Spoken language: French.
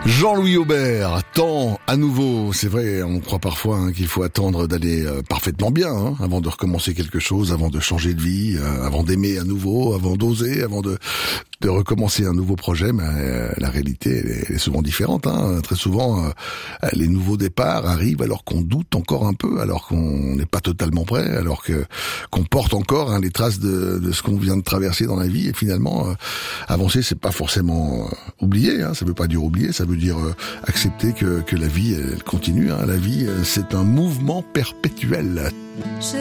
Jean-Louis Aubert, tant à nouveau, c'est vrai, on croit parfois qu'il faut attendre d'aller parfaitement bien avant de recommencer quelque chose, avant de changer de vie, avant d'aimer à nouveau, avant d'oser, avant de recommencer un nouveau projet, mais la réalité elle est souvent différente. Très souvent, les nouveaux départs arrivent alors qu'on doute encore un peu, alors qu'on n'est pas totalement prêt, alors qu'on porte encore les traces de ce qu'on vient de traverser dans la vie. Et finalement, avancer, c'est pas forcément oublier. Ça veut pas dire oublier, ça veut dire accepter que la vie elle continue. La vie, c'est un mouvement perpétuel.